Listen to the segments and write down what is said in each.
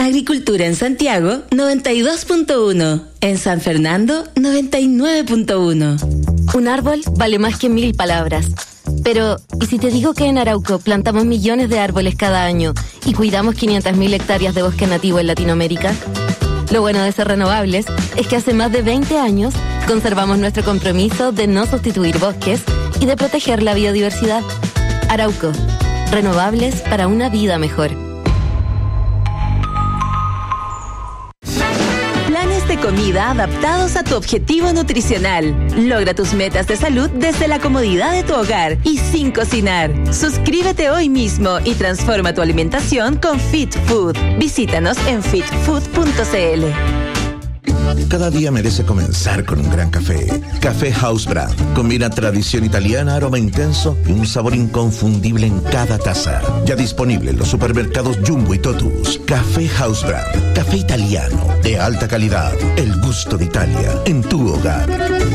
Agricultura en Santiago, 92.1. En San Fernando, 99.1. Un árbol vale más que 1000 palabras. Pero, ¿y si te digo que en Arauco plantamos millones de árboles cada año y cuidamos 500.000 hectáreas de bosque nativo en Latinoamérica? Lo bueno de ser renovables es que hace más de 20 años conservamos nuestro compromiso de no sustituir bosques y de proteger la biodiversidad. Arauco, renovables para una vida mejor. Planes de comida adaptados a tu objetivo nutricional. Logra tus metas de salud desde la comodidad de tu hogar y sin cocinar. Suscríbete hoy mismo y transforma tu alimentación con Fit Food. Visítanos en fitfood.cl. Cada día merece comenzar con un gran café. Café House Brand. Combina tradición italiana, aroma intenso y un sabor inconfundible en cada taza. Ya disponible en los supermercados Jumbo y Totus. Café House Brand. Café italiano de alta calidad. El gusto de Italia en tu hogar.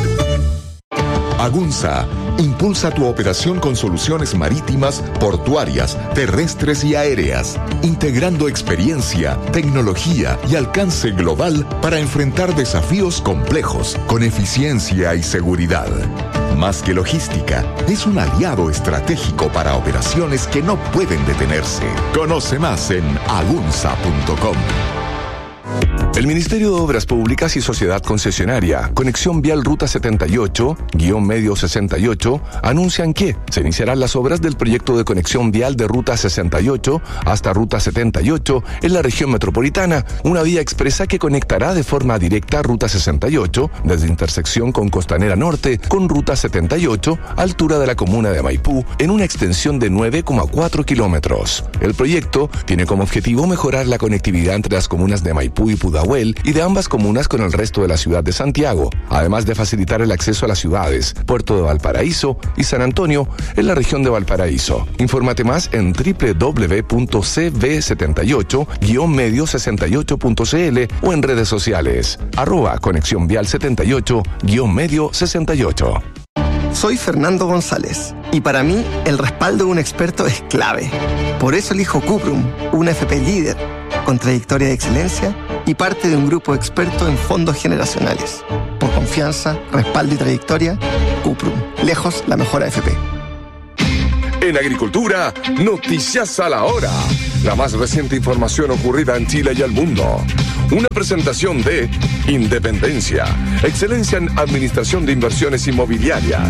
Agunza impulsa tu operación con soluciones marítimas, portuarias, terrestres y aéreas, integrando experiencia, tecnología y alcance global para enfrentar desafíos complejos con eficiencia y seguridad. Más que logística, es un aliado estratégico para operaciones que no pueden detenerse. Conoce más en agunza.com. El Ministerio de Obras Públicas y Sociedad Concesionaria, Conexión Vial Ruta 78-Medio 68, anuncian que se iniciarán las obras del proyecto de conexión vial de Ruta 68 hasta Ruta 78 en la región metropolitana, una vía expresa que conectará de forma directa Ruta 68 desde intersección con Costanera Norte con Ruta 78, altura de la comuna de Maipú, en una extensión de 9,4 kilómetros. El proyecto tiene como objetivo mejorar la conectividad entre las comunas de Maipú y Pudahuel y de ambas comunas con el resto de la ciudad de Santiago, además de facilitar el acceso a las ciudades Puerto de Valparaíso y San Antonio en la región de Valparaíso. Infórmate más en www.cv78-medio68.cl o en redes sociales @Conexión Vial 78-Medio 68. Soy Fernando González y para mí el respaldo de un experto es clave. Por eso elijo Cuprum, una FP líder con trayectoria de excelencia y parte de un grupo experto en fondos generacionales. Por confianza, respaldo y trayectoria, Cuprum, lejos la mejor AFP. En Agricultura, noticias a la hora. La más reciente información ocurrida en Chile y al mundo. Una presentación de Independencia, excelencia en administración de inversiones inmobiliarias.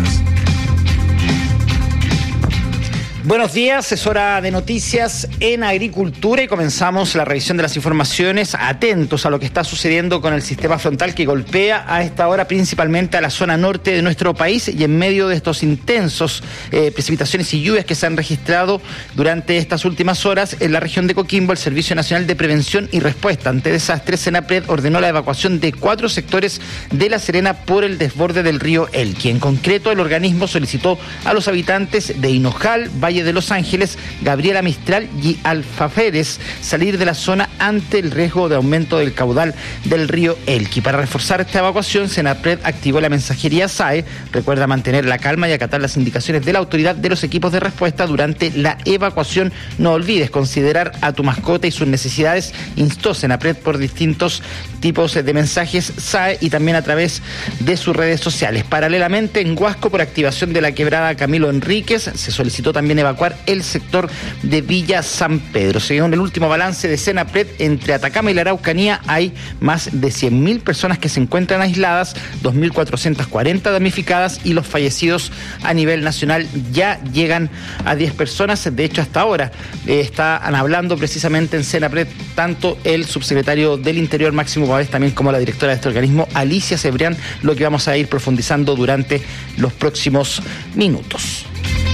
Buenos días, es hora de noticias en Agricultura y comenzamos la revisión de las informaciones, atentos a lo que está sucediendo con el sistema frontal que golpea a esta hora principalmente a la zona norte de nuestro país y en medio de estos intensos precipitaciones y lluvias que se han registrado durante estas últimas horas en la región de Coquimbo. El Servicio Nacional de Prevención y Respuesta ante Desastres, Senapred, ordenó la evacuación de 4 sectores de La Serena por el desborde del río Elqui. En concreto, el organismo solicitó a los habitantes de Hinojal, Valle de Los Ángeles, Gabriela Mistral y Alfaferes salir de la zona ante el riesgo de aumento del caudal del río Elqui. Para reforzar esta evacuación, Senapred activó la mensajería SAE. Recuerda mantener la calma y acatar las indicaciones de la autoridad de los equipos de respuesta durante la evacuación. No olvides considerar a tu mascota y sus necesidades, instó Senapred por distintos tipos de mensajes SAE y también a través de sus redes sociales. Paralelamente, en Huasco, por activación de la quebrada Camilo Enríquez, se solicitó también evacuar el sector de Villa San Pedro. Según el último balance de Senapred, entre Atacama y la Araucanía hay más de 100.000 personas que se encuentran aisladas, 2.440 damnificadas y los fallecidos a nivel nacional ya llegan a 10 personas. De hecho, hasta ahora están hablando precisamente en Senapred tanto el subsecretario del Interior, Máximo Pavés, también como la directora de este organismo, Alicia Cebrián, lo que vamos a ir profundizando durante los próximos minutos.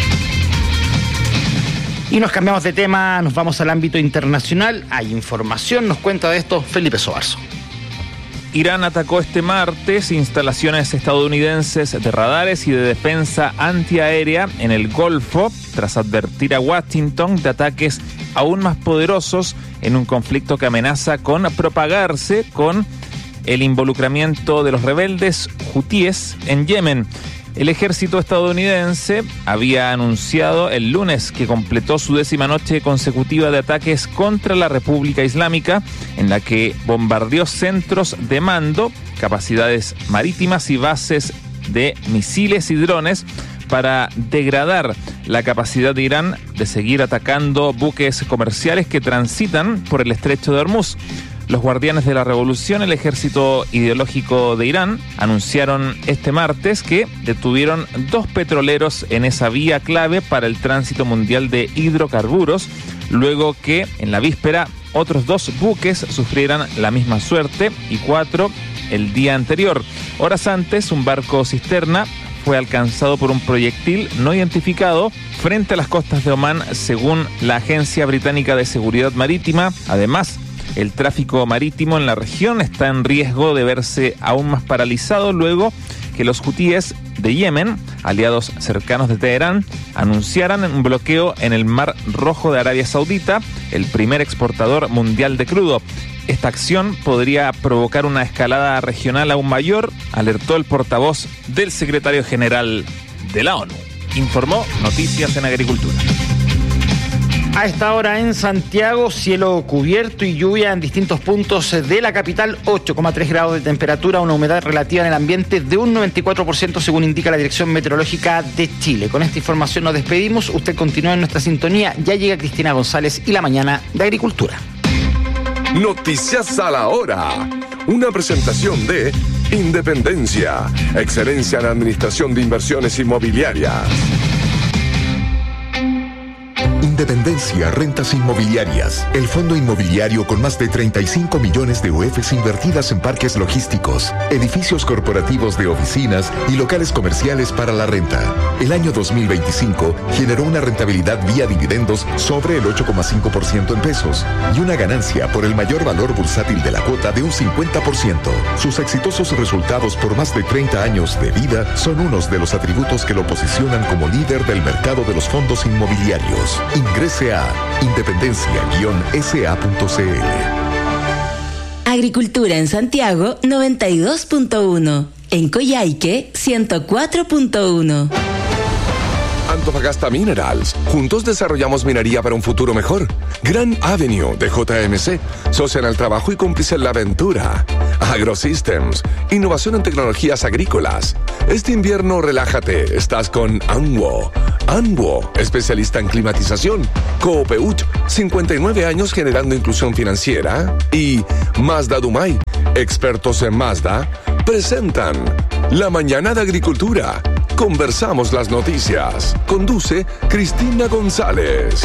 Y nos cambiamos de tema, nos vamos al ámbito internacional. Hay información, nos cuenta de esto Felipe Sobarzo. Irán atacó este martes instalaciones estadounidenses de radares y de defensa antiaérea en el Golfo, tras advertir a Washington de ataques aún más poderosos en un conflicto que amenaza con propagarse con el involucramiento de los rebeldes hutíes en Yemen. El ejército estadounidense había anunciado el lunes que completó su 10ª noche consecutiva de ataques contra la República Islámica, en la que bombardeó centros de mando, capacidades marítimas y bases de misiles y drones para degradar la capacidad de Irán de seguir atacando buques comerciales que transitan por el estrecho de Hormuz. Los guardianes de la revolución, el ejército ideológico de Irán, anunciaron este martes que detuvieron 2 petroleros en esa vía clave para el tránsito mundial de hidrocarburos, luego que en la víspera otros 2 buques sufrieran la misma suerte y 4 el día anterior. Horas antes, un barco cisterna fue alcanzado por un proyectil no identificado frente a las costas de Omán, según la Agencia Británica de Seguridad Marítima. Además, el tráfico marítimo en la región está en riesgo de verse aún más paralizado luego que los hutíes de Yemen, aliados cercanos de Teherán, anunciaran un bloqueo en el Mar Rojo de Arabia Saudita, el primer exportador mundial de crudo. Esta acción podría provocar una escalada regional aún mayor, alertó el portavoz del secretario general de la ONU. Informó Noticias en Agricultura. A esta hora en Santiago, cielo cubierto y lluvia en distintos puntos de la capital, 8,3 grados de temperatura, una humedad relativa en el ambiente de un 94% según indica la Dirección Meteorológica de Chile. Con esta información nos despedimos, usted continúa en nuestra sintonía, ya llega Cristina González y la mañana de Agricultura. Noticias a la hora. Una presentación de Independencia, excelencia en administración de inversiones inmobiliarias. Independencia Rentas Inmobiliarias, el fondo inmobiliario con más de 35 millones de UFs invertidas en parques logísticos, edificios corporativos de oficinas y locales comerciales para la renta. El año 2025 generó una rentabilidad vía dividendos sobre el 8,5% en pesos y una ganancia por el mayor valor bursátil de la cuota de un 50%. Sus exitosos resultados por más de 30 años de vida son unos de los atributos que lo posicionan como líder del mercado de los fondos inmobiliarios. Ingrese a independencia-sa.cl. Agricultura en Santiago 92.1. En Coyhaique 104.1. Antofagasta Minerals. Juntos desarrollamos minería para un futuro mejor. Gran Avenue de JMC. Socia en el trabajo y cómplice en la aventura. AgroSystems. Innovación en tecnologías agrícolas. Este invierno relájate. Estás con Anwo. Anwo, especialista en climatización. Coopeuch, 59 años generando inclusión financiera. Y Mazda Dumay, expertos en Mazda, presentan La Mañana de Agricultura. Conversamos las noticias. Conduce Cristina González.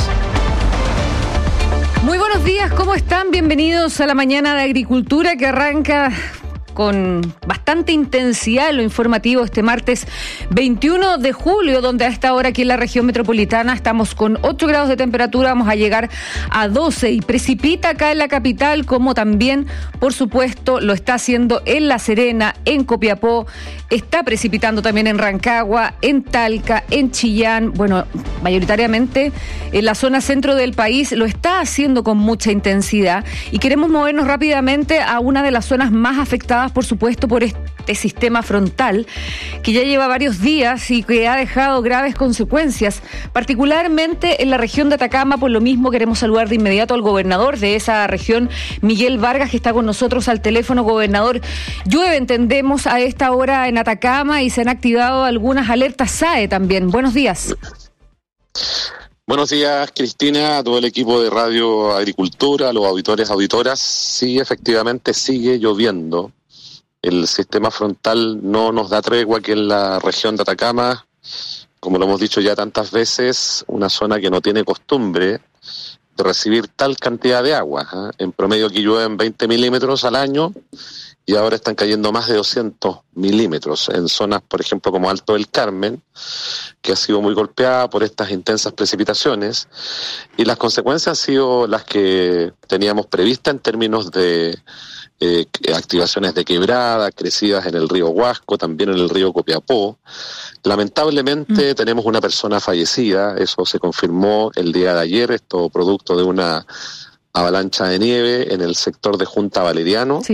Muy buenos días, ¿cómo están? Bienvenidos a La Mañana de Agricultura que arranca con bastante intensidad lo informativo este martes 21 de julio, donde a esta hora aquí en la región metropolitana estamos con 8 grados de temperatura, vamos a llegar a 12 y precipita acá en la capital, como también, por supuesto, lo está haciendo en La Serena, en Copiapó, está precipitando también en Rancagua, en Talca, en Chillán, bueno, mayoritariamente en la zona centro del país lo está haciendo con mucha intensidad y queremos movernos rápidamente a una de las zonas más afectadas, por supuesto, por este sistema frontal que ya lleva varios días y que ha dejado graves consecuencias, particularmente en la región de Atacama. Por lo mismo queremos saludar de inmediato al gobernador de esa región, Miguel Vargas, que está con nosotros al teléfono. Gobernador, llueve, entendemos, a esta hora en Atacama y se han activado algunas alertas SAE también. Buenos días. Buenos días, Cristina, a todo el equipo de Radio Agricultura, a los auditores, auditoras. Sí, efectivamente sigue lloviendo. El sistema frontal no nos da tregua aquí en la región de Atacama. Como lo hemos dicho ya tantas veces, una zona que no tiene costumbre de recibir tal cantidad de agua. En promedio aquí llueven 20 milímetros al año y ahora están cayendo más de 200 milímetros en zonas, por ejemplo, como Alto del Carmen, que ha sido muy golpeada por estas intensas precipitaciones, y las consecuencias han sido las que teníamos previstas en términos de activaciones de quebrada, crecidas en el río Huasco, también en el río Copiapó. Lamentablemente tenemos una persona fallecida, eso se confirmó el día de ayer, esto producto de una avalancha de nieve en el sector de Junta Valeriano. Sí.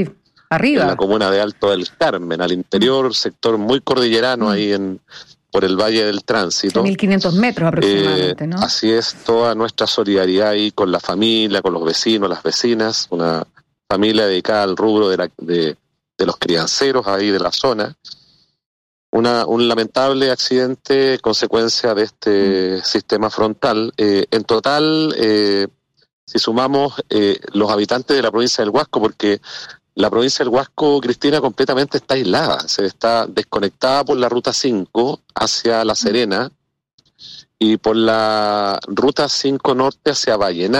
Arriba. En la comuna de Alto del Carmen, al interior, sector muy cordillerano ahí por el Valle del Tránsito. 1.500 metros aproximadamente, ¿no? Así es, toda nuestra solidaridad ahí con la familia, con los vecinos, las vecinas, una familia dedicada al rubro de los crianceros ahí de la zona. Un lamentable accidente consecuencia de este sistema frontal. En total, si sumamos los habitantes de la provincia del Huasco, porque la provincia del Huasco, Cristina, completamente está aislada, se está desconectada por la ruta 5 hacia La Serena y por la ruta 5 norte hacia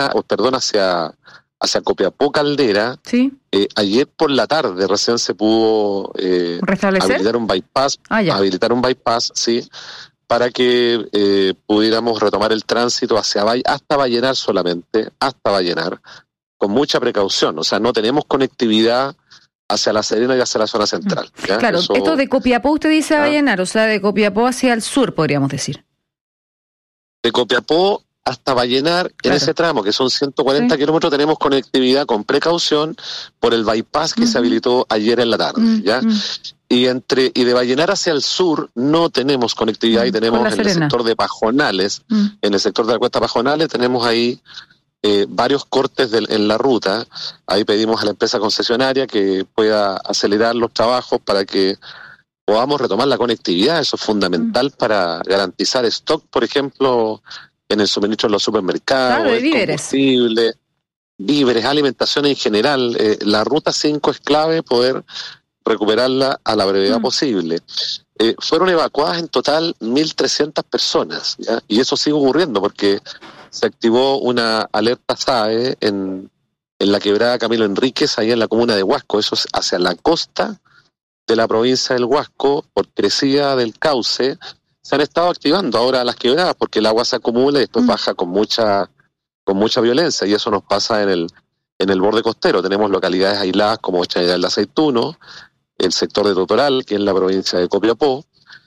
hacia Copiapó Caldera. Sí. Ayer por la tarde recién se pudo habilitar un bypass, sí, para que pudiéramos retomar el tránsito hasta Vallenar solamente, hasta Vallenar, con mucha precaución. O sea, no tenemos conectividad hacia La Serena y hacia la zona central. ¿Ya? Claro, esto de Copiapó usted dice a Vallenar, o sea, de Copiapó hacia el sur, podríamos decir. De Copiapó hasta Vallenar, en ese tramo, que son 140 kilómetros, tenemos conectividad con precaución por el bypass que se habilitó ayer en la tarde, ¿ya? Y de Vallenar hacia el sur no tenemos conectividad y tenemos en el sector de Pajonales, en el sector de la cuesta Pajonales tenemos ahí varios cortes en la ruta. Ahí pedimos a la empresa concesionaria que pueda acelerar los trabajos para que podamos retomar la conectividad. Eso es fundamental para garantizar stock, por ejemplo, en el suministro de los supermercados, de víveres. Combustible, víveres, alimentación en general. La ruta 5 es clave poder recuperarla a la brevedad posible. Fueron evacuadas en total 1.300 personas, ¿ya? Y eso sigue ocurriendo porque se activó una alerta SAE en la quebrada Camilo Enríquez, ahí en la comuna de Huasco. Eso es hacia la costa de la provincia del Huasco, por crecida del cauce. Se han estado activando ahora las quebradas porque el agua se acumula y después baja con mucha violencia, y eso nos pasa en el borde costero. Tenemos localidades aisladas como Chañaral de Aceituno, el sector de Totoral, que es la provincia de Copiapó,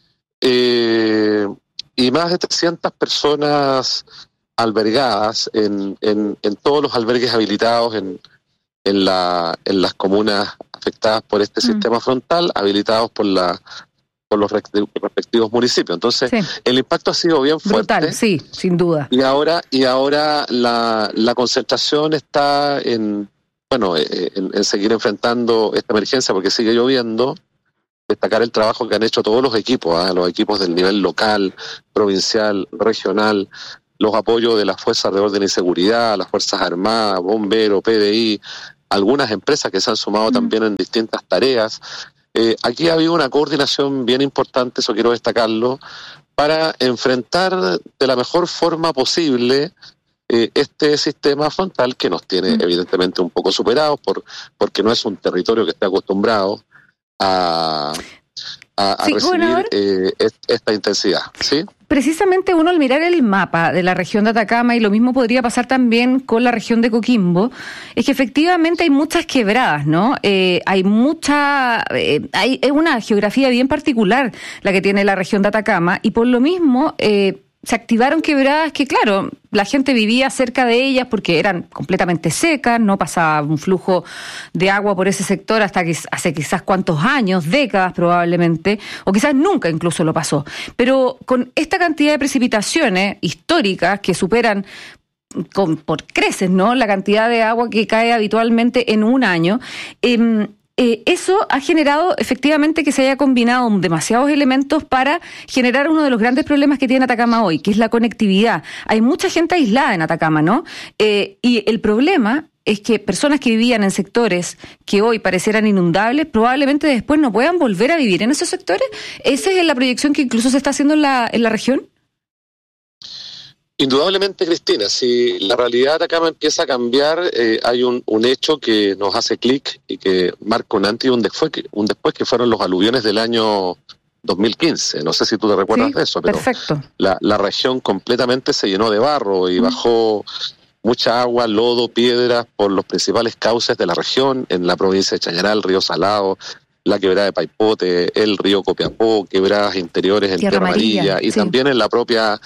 y más de 300 personas albergadas en todos los albergues habilitados en las comunas afectadas por este sistema frontal, habilitados por los respectivos municipios. Entonces, el impacto ha sido bien fuerte. Brutal, sí, sin duda. Y ahora la concentración está en seguir enfrentando esta emergencia porque sigue lloviendo. Destacar el trabajo que han hecho todos los equipos del nivel local, provincial, regional, los apoyos de las fuerzas de orden y seguridad, las Fuerzas Armadas, Bomberos, PDI, algunas empresas que se han sumado también en distintas tareas. Aquí ha habido una coordinación bien importante, eso quiero destacarlo, para enfrentar de la mejor forma posible este sistema frontal que nos tiene evidentemente un poco superados porque no es un territorio que esté acostumbrado a recibir esta intensidad, ¿sí? Precisamente uno al mirar el mapa de la región de Atacama, y lo mismo podría pasar también con la región de Coquimbo, es que efectivamente hay muchas quebradas, ¿no? Hay es una geografía bien particular la que tiene la región de Atacama, y por lo mismo se activaron quebradas que, claro, la gente vivía cerca de ellas porque eran completamente secas, no pasaba un flujo de agua por ese sector hasta que hace quizás cuántos años, décadas probablemente, o quizás nunca incluso lo pasó. Pero con esta cantidad de precipitaciones históricas que superan por creces, ¿no?, la cantidad de agua que cae habitualmente en un año, eso ha generado efectivamente que se haya combinado demasiados elementos para generar uno de los grandes problemas que tiene Atacama hoy, que es la conectividad. Hay mucha gente aislada en Atacama, ¿no? Y el problema es que personas que vivían en sectores que hoy parecieran inundables, probablemente después no puedan volver a vivir en esos sectores. ¿Esa es la proyección que incluso se está haciendo en la región? Indudablemente, Cristina, si la realidad de Atacama empieza a cambiar, hay un hecho que nos hace clic y que marca un antes y un después, que fueron los aluviones del año 2015. No sé si tú te recuerdas de eso, pero perfecto. La región completamente se llenó de barro y bajó mucha agua, lodo, piedras por los principales cauces de la región, en la provincia de Chañaral, Río Salado, la quebrada de Paipote, el río Copiapó, quebradas interiores en Tierra Amarilla y también en la propia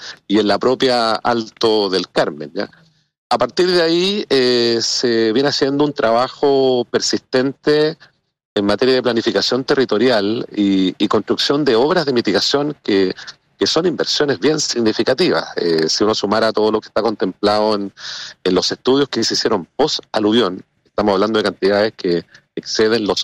Alto del Carmen, ¿ya? A partir de ahí se viene haciendo un trabajo persistente en materia de planificación territorial y construcción de obras de mitigación que son inversiones bien significativas. Si uno sumara todo lo que está contemplado en los estudios que se hicieron post-aluvión, estamos hablando de cantidades que exceden los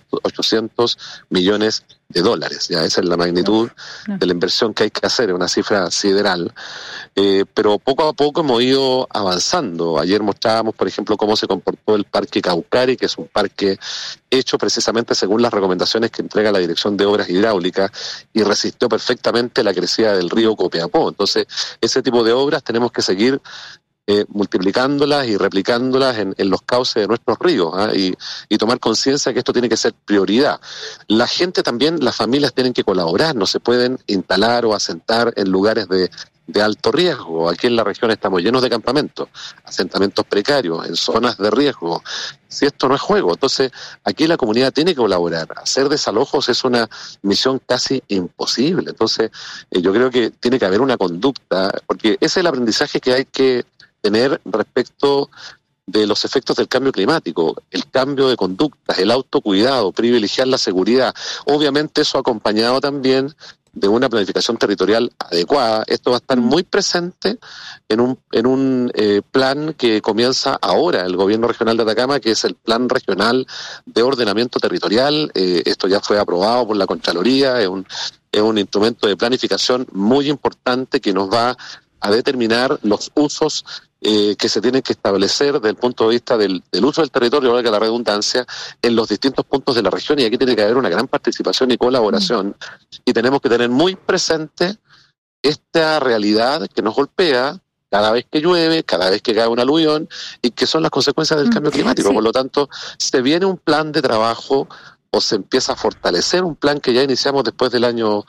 800 millones de dólares. Ya esa es la magnitud de la inversión que hay que hacer, es una cifra sideral. Pero poco a poco hemos ido avanzando. Ayer mostrábamos, por ejemplo, cómo se comportó el Parque Caucari, que es un parque hecho precisamente según las recomendaciones que entrega la Dirección de Obras Hidráulicas y resistió perfectamente la crecida del río Copiapó. Entonces, ese tipo de obras tenemos que seguir multiplicándolas y replicándolas en los cauces de nuestros ríos, y tomar conciencia que esto tiene que ser prioridad. La gente también, las familias tienen que colaborar, no se pueden instalar o asentar en lugares de alto riesgo. Aquí en la región estamos llenos de campamentos, asentamientos precarios, en zonas de riesgo. Si esto no es juego, entonces aquí la comunidad tiene que colaborar. Hacer desalojos es una misión casi imposible. Entonces yo creo que tiene que haber una conducta, porque ese es el aprendizaje que hay que tener respecto de los efectos del cambio climático, el cambio de conductas, el autocuidado, privilegiar la seguridad. Obviamente eso acompañado también de una planificación territorial adecuada. Esto va a estar muy presente en un plan que comienza ahora el Gobierno Regional de Atacama, que es el Plan Regional de Ordenamiento Territorial. Esto ya fue aprobado por la Contraloría, es un instrumento de planificación muy importante que nos va a determinar los usos que se tienen que establecer desde el punto de vista del uso del territorio, valga la redundancia, en los distintos puntos de la región, y aquí tiene que haber una gran participación y colaboración, y tenemos que tener muy presente esta realidad que nos golpea cada vez que llueve, cada vez que cae un aluvión, y que son las consecuencias del cambio climático. Sí. Por lo tanto, se viene un plan de trabajo o se empieza a fortalecer un plan que ya iniciamos después del año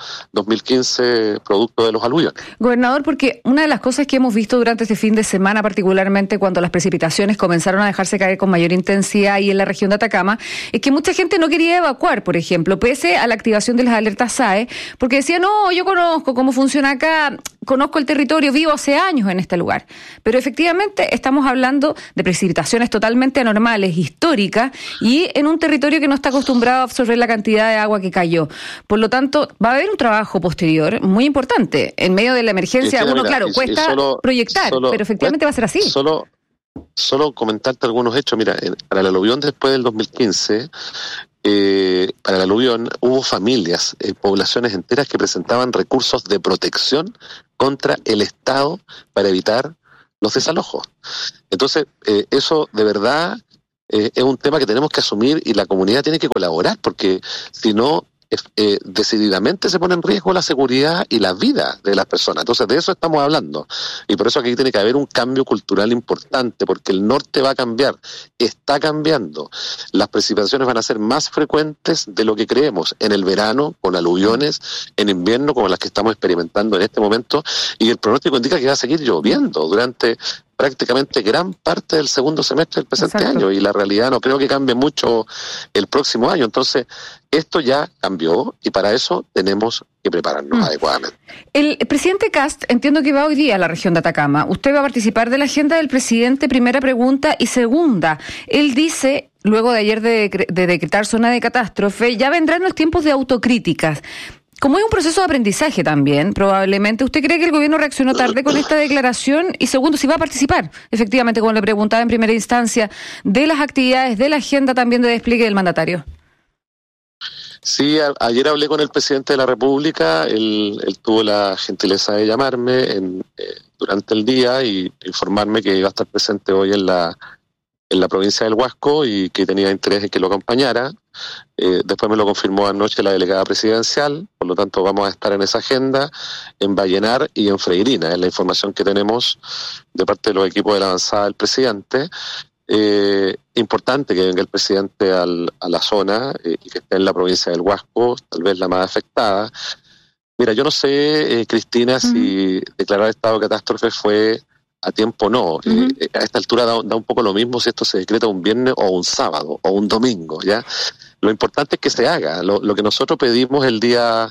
2015, producto de los aluviones. Gobernador, porque una de las cosas que hemos visto durante este fin de semana, particularmente cuando las precipitaciones comenzaron a dejarse caer con mayor intensidad ahí en la región de Atacama, es que mucha gente no quería evacuar, por ejemplo, pese a la activación de las alertas SAE, porque decía, no, yo conozco cómo funciona acá, conozco el territorio, vivo hace años en este lugar. Pero efectivamente estamos hablando de precipitaciones totalmente anormales, históricas, y en un territorio que no está acostumbrado a absorber la cantidad de agua que cayó. Por lo tanto, va a haber un trabajo posterior muy importante. En medio de la emergencia, cuesta proyectar, pero efectivamente va a ser así. Solo comentarte algunos hechos. Mira, para el aluvión después del 2015, para el aluvión hubo familias, poblaciones enteras que presentaban recursos de protección contra el Estado para evitar los desalojos. Entonces, eso de verdad es un tema que tenemos que asumir, y la comunidad tiene que colaborar, porque si no, decididamente se pone en riesgo la seguridad y la vida de las personas. Entonces de eso estamos hablando, y por eso aquí tiene que haber un cambio cultural importante, porque el norte va a cambiar, está cambiando. Las precipitaciones van a ser más frecuentes de lo que creemos, en el verano con aluviones, en invierno como las que estamos experimentando en este momento, y el pronóstico indica que va a seguir lloviendo durante prácticamente gran parte del segundo semestre del presente año, y la realidad no creo que cambie mucho el próximo año. Entonces, esto ya cambió, y para eso tenemos que prepararnos adecuadamente. El presidente Kast, entiendo que va hoy día a la región de Atacama. ¿Usted va a participar de la agenda del presidente? Primera pregunta. Y segunda, él dice, luego de ayer de decretar zona de catástrofe, ya vendrán los tiempos de autocríticas. Como es un proceso de aprendizaje también, probablemente, ¿usted cree que el gobierno reaccionó tarde con esta declaración? Y segundo, si va a participar, efectivamente, como le preguntaba en primera instancia, de las actividades, de la agenda también de despliegue del mandatario. Sí, ayer hablé con el presidente de la República, él tuvo la gentileza de llamarme durante el día y informarme que iba a estar presente hoy en la provincia del Huasco y que tenía interés en que lo acompañara. Después me lo confirmó anoche la delegada presidencial, por lo tanto vamos a estar en esa agenda, en Vallenar y en Freirina, es la información que tenemos de parte de los equipos de la avanzada del presidente. Importante que venga el presidente a la zona y que esté en la provincia del Huasco, tal vez la más afectada. Mira, yo no sé, Cristina, si declarar estado de catástrofe fue a tiempo o no. A esta altura da un poco lo mismo si esto se decreta un viernes o un sábado o un domingo, ¿ya? Lo importante es que se haga. Lo que nosotros pedimos el día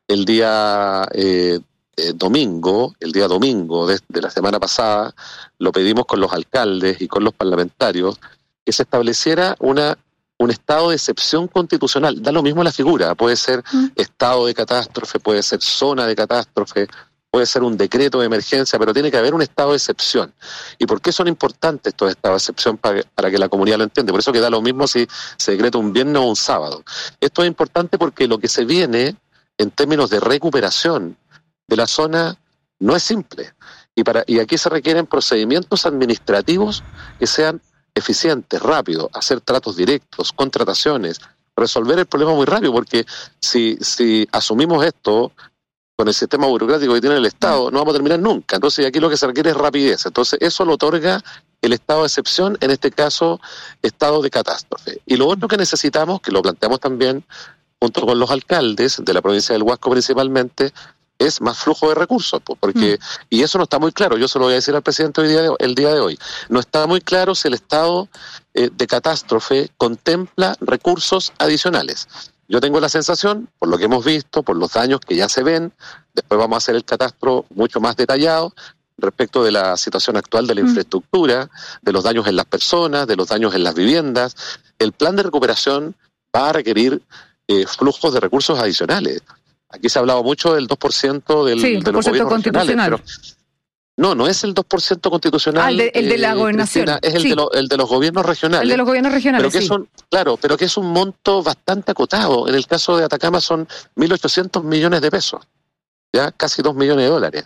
domingo de la semana pasada, lo pedimos con los alcaldes y con los parlamentarios, que se estableciera una un estado de excepción constitucional. Da lo mismo la figura, puede ser estado de catástrofe, puede ser zona de catástrofe, puede ser un decreto de emergencia, pero tiene que haber un estado de excepción. ¿Y por qué son importantes estos estados de excepción para que la comunidad lo entienda? Por eso que da lo mismo si se decreta un viernes o un sábado. Esto es importante porque lo que se viene en términos de recuperación de la zona no es simple. Y aquí se requieren procedimientos administrativos que sean eficientes, rápidos, hacer tratos directos, contrataciones, resolver el problema muy rápido, porque si asumimos esto con el sistema burocrático que tiene el Estado, no vamos a terminar nunca. Entonces aquí lo que se requiere es rapidez. Entonces eso lo otorga el estado de excepción, en este caso, estado de catástrofe. Y lo otro que necesitamos, que lo planteamos también junto con los alcaldes de la provincia del Huasco principalmente, es más flujo de recursos, porque y eso no está muy claro. Yo se lo voy a decir al presidente el día de hoy. No está muy claro si el estado de catástrofe contempla recursos adicionales. Yo tengo la sensación, por lo que hemos visto, por los daños que ya se ven, después vamos a hacer el catastro mucho más detallado respecto de la situación actual de la infraestructura, de los daños en las personas, de los daños en las viviendas. El plan de recuperación va a requerir flujos de recursos adicionales. Aquí se ha hablado mucho del 2% de los gobiernos constitucional. Pero no es el 2% constitucional. El de la gobernación. Es el de los gobiernos regionales. El de los gobiernos regionales, pero que es un monto bastante acotado. En el caso de Atacama son 1.800 millones de pesos, ya casi 2 millones de dólares.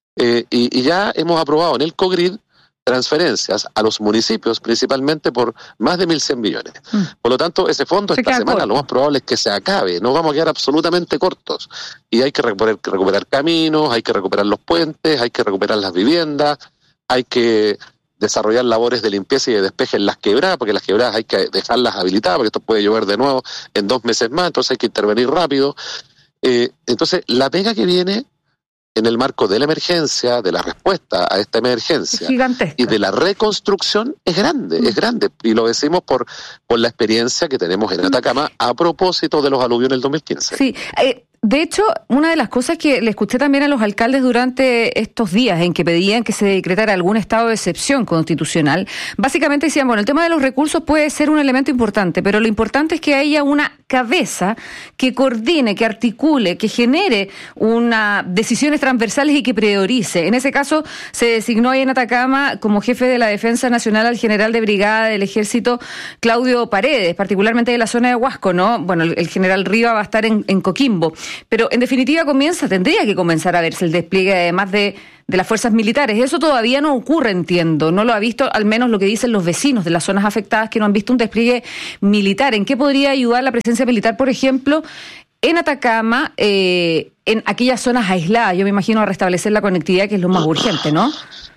Y ya hemos aprobado en el COGRID transferencias a los municipios, principalmente por más de 1.100 millones. Por lo tanto, ese fondo esta semana lo más probable es que se acabe, no vamos a quedar absolutamente cortos. Y hay que recuperar caminos, hay que recuperar los puentes, hay que recuperar las viviendas, hay que desarrollar labores de limpieza y de despeje en las quebradas, porque las quebradas hay que dejarlas habilitadas, porque esto puede llover de nuevo en 2 meses más, entonces hay que intervenir rápido. Entonces, la pega que viene en el marco de la emergencia, de la respuesta a esta emergencia y de la reconstrucción es grande, y lo decimos por la experiencia que tenemos en Atacama a propósito de los aluviones del 2015. Sí, de hecho, una de las cosas que le escuché también a los alcaldes durante estos días en que pedían que se decretara algún estado de excepción constitucional, básicamente decían, bueno, el tema de los recursos puede ser un elemento importante, pero lo importante es que haya una cabeza que coordine, que articule, que genere decisiones transversales y que priorice. En ese caso, se designó ahí en Atacama como jefe de la Defensa Nacional al general de brigada del Ejército, Claudio Paredes, particularmente de la zona de Huasco, ¿no? Bueno, el general Riva va a estar en Coquimbo. Pero en definitiva tendría que comenzar a verse el despliegue además de las fuerzas militares. Eso todavía no ocurre, entiendo. No lo ha visto, al menos lo que dicen los vecinos de las zonas afectadas, que no han visto un despliegue militar. ¿En qué podría ayudar la presencia militar, por ejemplo, en Atacama, en aquellas zonas aisladas? Yo me imagino a restablecer la conectividad, que es lo más urgente, ¿no?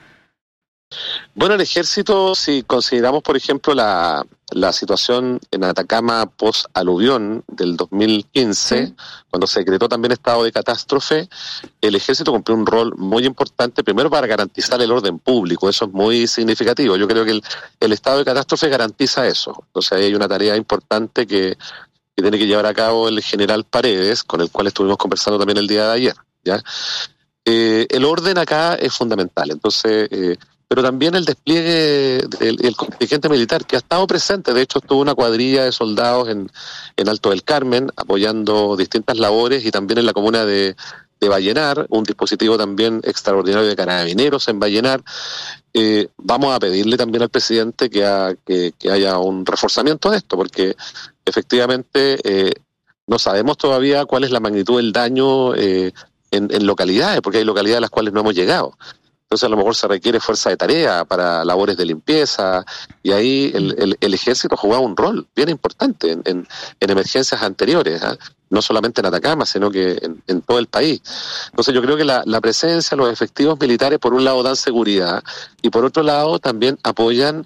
Bueno, el ejército, si consideramos, por ejemplo, la situación en Atacama post-aluvión del 2015, cuando se decretó también estado de catástrofe, el ejército cumplió un rol muy importante, primero para garantizar el orden público, eso es muy significativo. Yo creo que el estado de catástrofe garantiza eso. Entonces ahí hay una tarea importante que tiene que llevar a cabo el general Paredes, con el cual estuvimos conversando también el día de ayer, ¿ya? El orden acá es fundamental, entonces... pero también el despliegue del contingente militar que ha estado presente. De hecho, estuvo una cuadrilla de soldados en Alto del Carmen apoyando distintas labores, y también en la comuna de Vallenar, un dispositivo también extraordinario de carabineros en Vallenar. Vamos a pedirle también al presidente que haya un reforzamiento de esto, porque efectivamente no sabemos todavía cuál es la magnitud del daño en localidades, porque hay localidades a las cuales no hemos llegado. Entonces a lo mejor se requiere fuerza de tarea para labores de limpieza, y ahí el ejército jugaba un rol bien importante en emergencias anteriores, ¿eh? No solamente en Atacama, sino que en todo el país. Entonces yo creo que la presencia, los efectivos militares, por un lado dan seguridad, y por otro lado también apoyan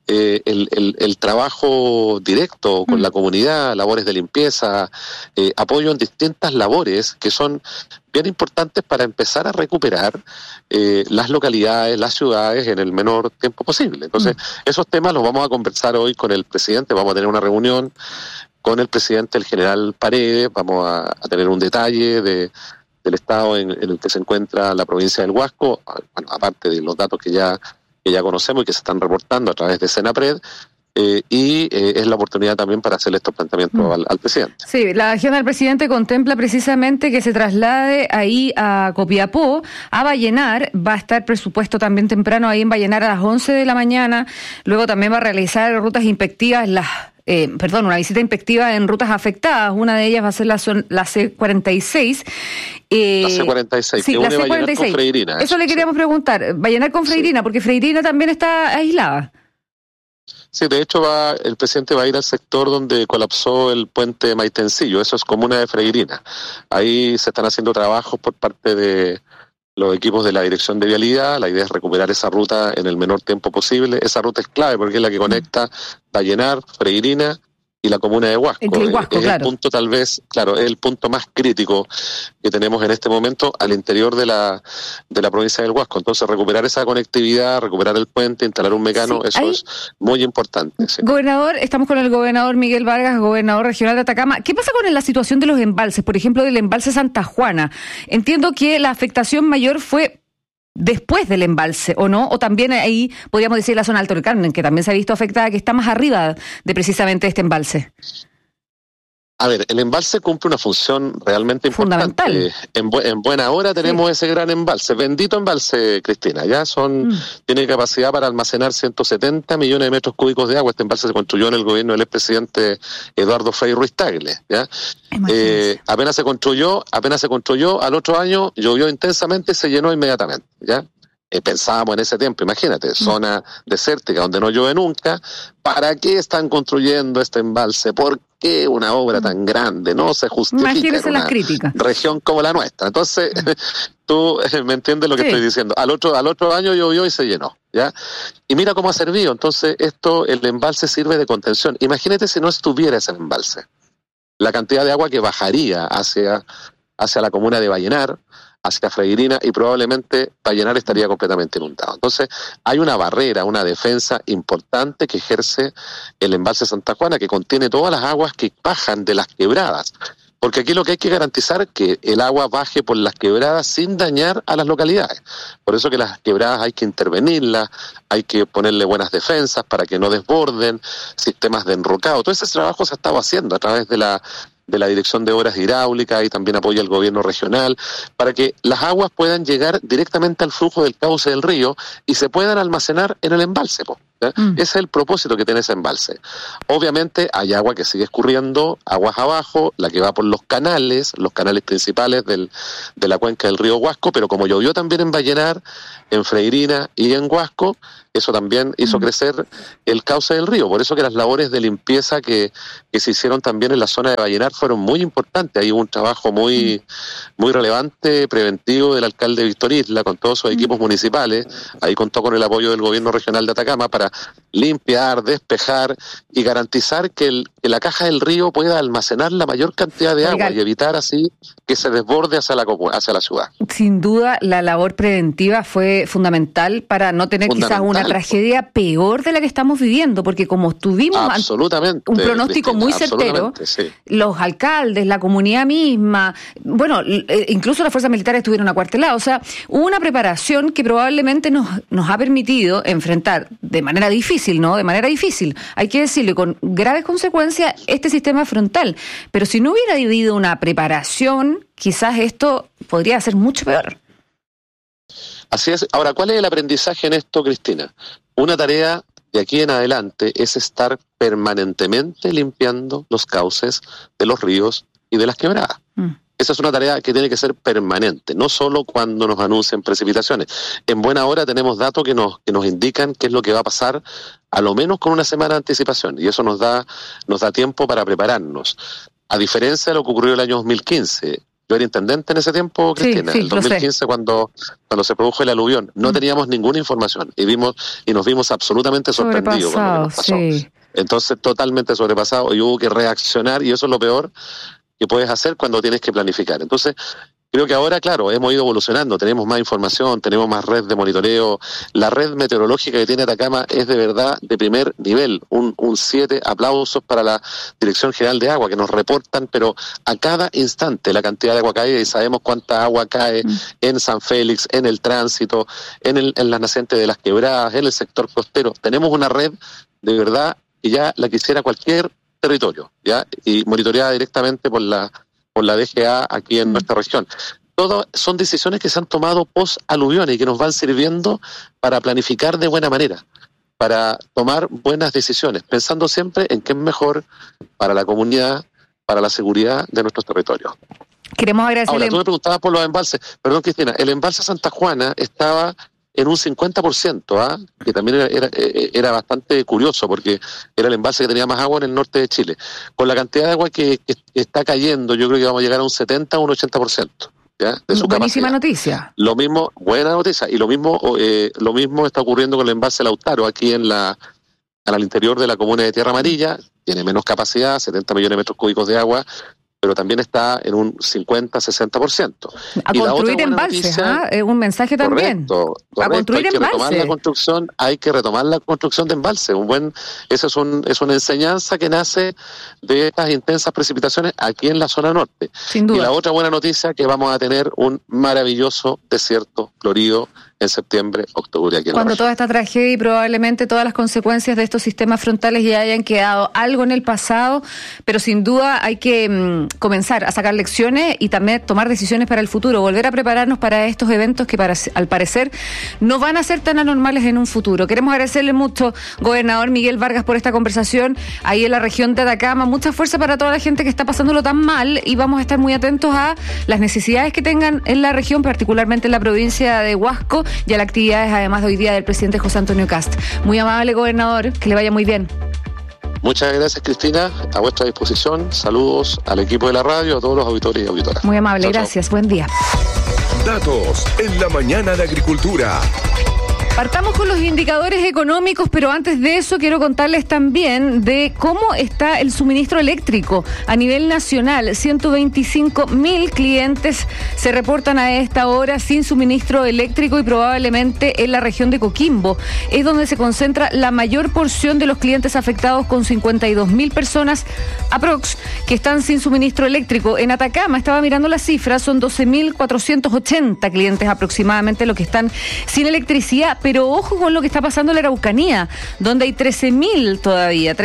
el trabajo directo con la comunidad, labores de limpieza, apoyo en distintas labores que son bien importantes para empezar a recuperar las localidades, las ciudades en el menor tiempo posible. Entonces, esos temas los vamos a conversar hoy con el presidente. Vamos a tener una reunión con el presidente, el general Paredes. Vamos a tener un detalle del estado en el que se encuentra la provincia del Huasco, bueno, aparte de los datos que ya conocemos y que se están reportando a través de Senapred. y es la oportunidad también para hacerle estos planteamientos al presidente. Sí, la agenda del presidente contempla precisamente que se traslade ahí a Copiapó, a Vallenar. Va a estar presupuesto también temprano ahí en Vallenar a las 11 de la mañana. Luego también va a realizar rutas inspectivas, una visita inspectiva en rutas afectadas. Una de ellas va a ser la C46. La C46, sí, que une Vallenar con Freirina. Eso le queríamos preguntar. Vallenar con Freirina, porque Freirina también está aislada. Sí, de hecho el presidente va a ir al sector donde colapsó el puente Maitencillo, eso es comuna de Freirina. Ahí se están haciendo trabajos por parte de los equipos de la Dirección de Vialidad. La idea es recuperar esa ruta en el menor tiempo posible. Esa ruta es clave porque es la que conecta Vallenar, Freirina y la comuna de Huasco. Es el punto, tal vez, claro, es el punto más crítico que tenemos en este momento al interior de la provincia del Huasco. Entonces, recuperar esa conectividad, recuperar el puente, instalar un mecano, eso es muy importante. Sí. Gobernador, estamos con el gobernador Miguel Vargas, gobernador regional de Atacama. ¿Qué pasa con la situación de los embalses? Por ejemplo, del embalse Santa Juana. Entiendo que la afectación mayor fue después del embalse, ¿o no? O también ahí podríamos decir la zona Alto del Carmen, que también se ha visto afectada, que está más arriba de precisamente este embalse. A ver, el embalse cumple una función realmente importante. Fundamental. En buena hora tenemos ese gran embalse. Bendito embalse, Cristina. Ya tiene capacidad para almacenar 170 millones de metros cúbicos de agua. Este embalse se construyó en el gobierno del expresidente Eduardo Frei Ruiz Tagle. ¿Ya? Apenas se construyó, al otro año llovió intensamente y se llenó inmediatamente. ¿Ya? Pensábamos en ese tiempo, imagínate, zona desértica donde no llueve nunca. ¿Para qué están construyendo este embalse? ¿Por qué una obra tan grande? No se justifica. Imagínese las críticas. Región como la nuestra. Entonces, tú me entiendes lo que estoy diciendo. Al otro año llovió y se llenó, ¿ya? Y mira cómo ha servido. Entonces, el embalse sirve de contención. Imagínate si no estuviera ese embalse. La cantidad de agua que bajaría hacia la comuna de Vallenar, hacia Freirina, y probablemente Vallenar estaría completamente inundado. Entonces, hay una barrera, una defensa importante que ejerce el embalse Santa Juana, que contiene todas las aguas que bajan de las quebradas. Porque aquí lo que hay que garantizar es que el agua baje por las quebradas sin dañar a las localidades. Por eso que las quebradas hay que intervenirlas, hay que ponerle buenas defensas para que no desborden, sistemas de enrocado. Todo ese trabajo se ha estado haciendo a través de la Dirección de Obras Hidráulicas, y también apoya el gobierno regional, para que las aguas puedan llegar directamente al flujo del cauce del río y se puedan almacenar en el embalse. Ese es el propósito que tiene ese embalse. Obviamente hay agua que sigue escurriendo, aguas abajo, la que va por los canales principales de la cuenca del río Huasco, pero como llovió también en Vallenar, en Freirina y en Huasco, eso también hizo crecer el cauce del río. Por eso que las labores de limpieza que se hicieron también en la zona de Vallenar fueron muy importantes. Ahí hubo un trabajo muy relevante, preventivo, del alcalde Víctor Isla con todos sus equipos municipales. Ahí contó con el apoyo del gobierno regional de Atacama para limpiar, despejar y garantizar que la caja del río pueda almacenar la mayor cantidad de agua y evitar así que se desborde hacia la ciudad. Sin duda, la labor preventiva fue fundamental para no tener quizás una tragedia peor de la que estamos viviendo, porque como tuvimos un pronóstico muy certero, los alcaldes, la comunidad misma, incluso las fuerzas militares estuvieron acuarteladas, o sea, hubo una preparación que probablemente nos ha permitido enfrentar de manera difícil, hay que decirlo, con graves consecuencias, este sistema frontal. Pero si no hubiera habido una preparación, quizás esto podría ser mucho peor. Así es. Ahora, ¿cuál es el aprendizaje en esto, Cristina? Una tarea de aquí en adelante es estar permanentemente limpiando los cauces de los ríos y de las quebradas. Esa es una tarea que tiene que ser permanente, no solo cuando nos anuncian precipitaciones. En buena hora tenemos datos que nos indican qué es lo que va a pasar, a lo menos con una semana de anticipación, y eso nos da tiempo para prepararnos. A diferencia de lo que ocurrió el año 2015, yo era intendente en ese tiempo, Cristina, el 2015 cuando se produjo el aluvión, no teníamos ninguna información y nos vimos absolutamente sorprendidos con lo que nos pasó. Entonces, totalmente sobrepasado, y hubo que reaccionar, y eso es lo peor que puedes hacer cuando tienes que planificar. Entonces, creo que ahora, claro, hemos ido evolucionando, tenemos más información, tenemos más red de monitoreo. La red meteorológica que tiene Atacama es de verdad de primer nivel. Un 7, aplausos para la Dirección General de Agua, que nos reportan, pero a cada instante, la cantidad de agua caída, y sabemos cuánta agua cae en San Félix, en el tránsito, en las nacientes de las quebradas, en el sector costero. Tenemos una red de verdad que ya la quisiera cualquier territorio, ¿ya? Y monitoreada directamente por la DGA aquí en nuestra región. Todas son decisiones que se han tomado post-aluviones y que nos van sirviendo para planificar de buena manera, para tomar buenas decisiones, pensando siempre en qué es mejor para la comunidad, para la seguridad de nuestros territorios. Queremos agradecerle. Ahora, tú me preguntabas por los embalses. Perdón, Cristina, el embalse Santa Juana estaba en un 50%, que también era bastante curioso porque era el embalse que tenía más agua en el norte de Chile. Con la cantidad de agua que está cayendo, yo creo que vamos a llegar a un 70 o un 80%. ¿Ya? De su buenísima capacidad. Noticia. Lo mismo, buena noticia, y lo mismo está ocurriendo con el embalse Lautaro, aquí al interior de la comuna de Tierra Amarilla. Tiene menos capacidad, 70 millones de metros cúbicos de agua, pero también está en un 50-60%. A construir embalses, es un mensaje también. Correcto. A construir embalses. Hay que retomar la construcción de embalses. Esa es una enseñanza que nace de estas intensas precipitaciones aquí en la zona norte. Sin duda. Y la otra buena noticia, que vamos a tener un maravilloso desierto florido en septiembre, octubre aquí en cuando la toda esta tragedia y probablemente todas las consecuencias de estos sistemas frontales ya hayan quedado algo en el pasado, pero sin duda hay que comenzar a sacar lecciones y también tomar decisiones para el futuro, volver a prepararnos para estos eventos que al parecer no van a ser tan anormales en un futuro. Queremos agradecerle mucho, gobernador Miguel Vargas, por esta conversación ahí en la región de Atacama. Mucha fuerza para toda la gente que está pasándolo tan mal y vamos a estar muy atentos a las necesidades que tengan en la región, particularmente en la provincia de Huasco, y a las actividades además de hoy día del presidente José Antonio Kast. Muy amable, gobernador, que le vaya muy bien. Muchas gracias, Cristina, a vuestra disposición. Saludos al equipo de la radio, a todos los auditores y auditoras. Muy amable, chao, gracias, buen día. Datos en la mañana de Agricultura. Partamos con los indicadores económicos, pero antes de eso quiero contarles también de cómo está el suministro eléctrico a nivel nacional. 125.000 clientes se reportan a esta hora sin suministro eléctrico y probablemente en la región de Coquimbo es donde se concentra la mayor porción de los clientes afectados, con 52.000 personas aprox que están sin suministro eléctrico. En Atacama, estaba mirando las cifras, son 12.480 clientes aproximadamente los que están sin electricidad. Pero ojo con lo que está pasando en la Araucanía, donde hay 13.000 todavía,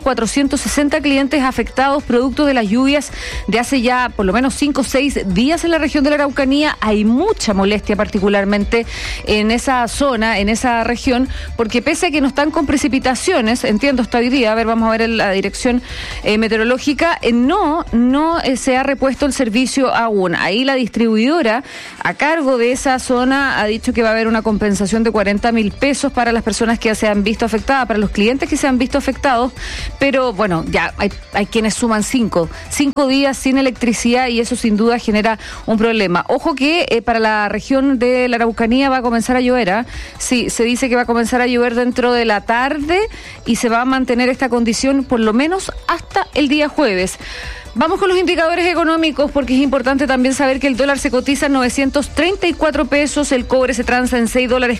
13.460 clientes afectados producto de las lluvias de hace ya por lo menos 5 o 6 días en la región de la Araucanía. Hay mucha molestia particularmente en esa zona, en esa región, porque pese a que no están con precipitaciones, entiendo hasta hoy día, a ver, vamos a ver la dirección meteorológica, no se ha repuesto el servicio aún. Ahí la distribuidora a cargo de esa zona ha dicho que va a haber una compensación de 40.000 pesos para las personas que se han visto afectadas, para los clientes que se han visto afectados, pero bueno, ya hay quienes suman 5 días sin electricidad y eso sin duda genera un problema. Ojo que para la región de la Araucanía va a comenzar a llover, Sí, se dice que va a comenzar a llover dentro de la tarde y se va a mantener esta condición por lo menos hasta el día jueves. Vamos con los indicadores económicos, porque es importante también saber que el dólar se cotiza en 934 pesos, el cobre se transa en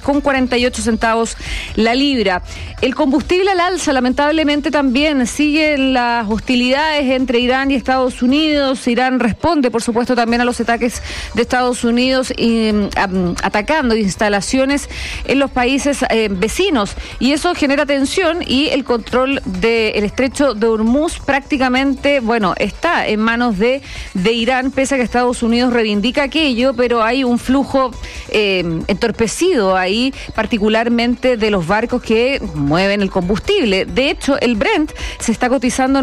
$6.48 la libra. El combustible al alza, lamentablemente también siguen las hostilidades entre Irán y Estados Unidos. Irán responde, por supuesto, también a los ataques de Estados Unidos atacando instalaciones en los países vecinos, y eso genera tensión, y el control del estrecho de Hormuz prácticamente, está en manos de Irán, pese a que Estados Unidos reivindica aquello, pero hay un flujo entorpecido ahí, particularmente de los barcos que mueven el combustible. De hecho, el Brent se está cotizando en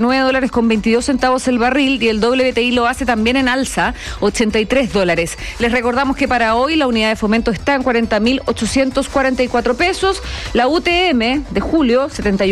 $89.22 el barril, y el WTI lo hace también en alza, $83. Les recordamos que para hoy la unidad de fomento está en 40.844 pesos, la UTM de julio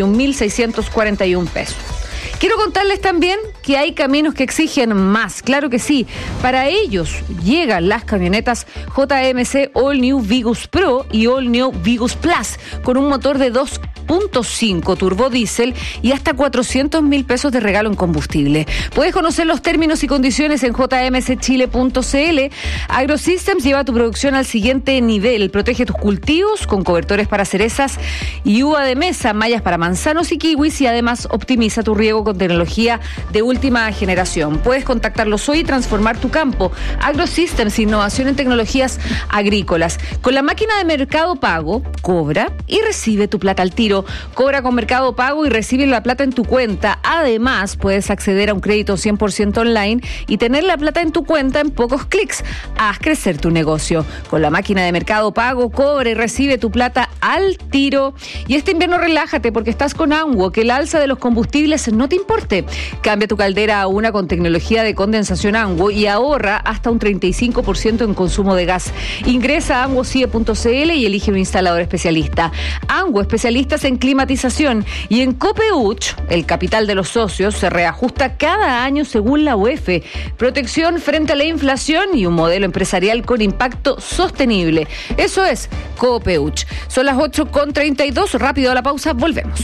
71.641 pesos. Quiero contarles también que hay caminos que exigen más, claro que sí. Para ellos llegan las camionetas JMC All New Vigus Pro y All New Vigus Plus, con un motor de 2.5 turbo diésel y hasta 400.000 pesos de regalo en combustible. Puedes conocer los términos y condiciones en jmcchile.cl. AgroSystems lleva tu producción al siguiente nivel. Protege tus cultivos con cobertores para cerezas y uva de mesa, mallas para manzanos y kiwis, y además optimiza tu riego con tecnología de última generación. Puedes contactarlos hoy y transformar tu campo. AgroSystems, innovación en tecnologías agrícolas. Con la máquina de Mercado Pago, cobra y recibe tu plata al tiro. tiro. Cobra con Mercado Pago y recibe la plata en tu cuenta. Además, puedes acceder a un crédito 100% online y tener la plata en tu cuenta en pocos clics. Haz crecer tu negocio. Con la máquina de Mercado Pago, cobra y recibe tu plata al tiro. Y este invierno relájate porque estás con Anguo, que el alza de los combustibles no te importe. Cambia tu caldera a una con tecnología de condensación Anguo y ahorra hasta un 35% en consumo de gas. Ingresa a anguocie.cl y elige un instalador especialista. Anguo, especialistas en climatización. Y en Copeuch, el capital de los socios, se reajusta cada año según la UEF. Protección frente a la inflación y un modelo empresarial con impacto sostenible. Eso es Copeuch. Son las 8:32. Rápido a la pausa, volvemos.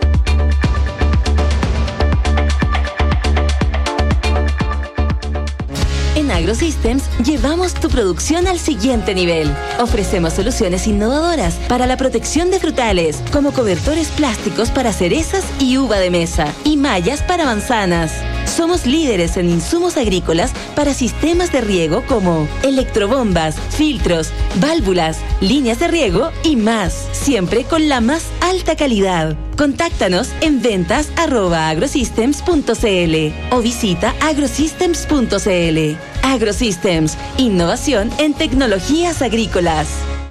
En AgroSystems llevamos tu producción al siguiente nivel. Ofrecemos soluciones innovadoras para la protección de frutales, como cobertores plásticos para cerezas y uva de mesa, y mallas para manzanas. Somos líderes en insumos agrícolas para sistemas de riego como electrobombas, filtros, válvulas, líneas de riego y más, siempre con la más alta calidad. Contáctanos en ventas@agrosystems.cl o visita agrosystems.cl. AgroSystems, innovación en tecnologías agrícolas.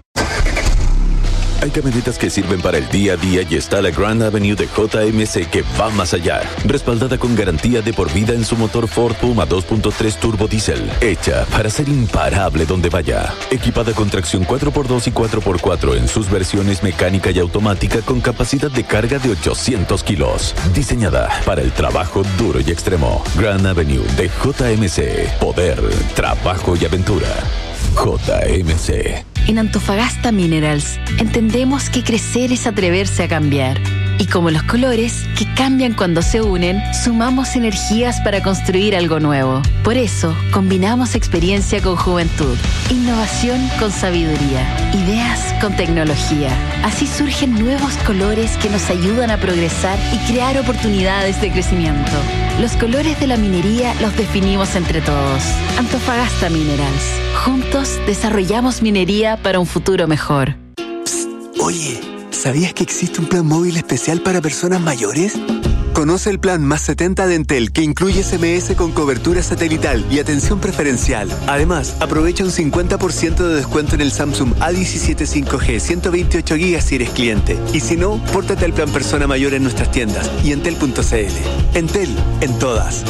Hay camionetas que sirven para el día a día y está la Grand Avenue de JMC que va más allá. Respaldada con garantía de por vida en su motor Ford Puma 2.3 Turbo Diesel. Hecha para ser imparable donde vaya. Equipada con tracción 4x2 y 4x4 en sus versiones mecánica y automática con capacidad de carga de 800 kilos. Diseñada para el trabajo duro y extremo. Grand Avenue de JMC. Poder, trabajo y aventura. JMC. En Antofagasta Minerals entendemos que crecer es atreverse a cambiar. Y como los colores, que cambian cuando se unen, sumamos energías para construir algo nuevo. Por eso, combinamos experiencia con juventud, innovación con sabiduría, ideas con tecnología. Así surgen nuevos colores que nos ayudan a progresar y crear oportunidades de crecimiento. Los colores de la minería los definimos entre todos. Antofagasta Minerals. Juntos desarrollamos minería para un futuro mejor. Psst, oye, ¿sabías que existe un plan móvil especial para personas mayores? Conoce el plan Más 70 de Entel, que incluye SMS con cobertura satelital y atención preferencial. Además, aprovecha un 50% de descuento en el Samsung A17 5G 128 GB si eres cliente. Y si no, pórtate al plan Persona Mayor en nuestras tiendas y entel.cl. Entel, en todas.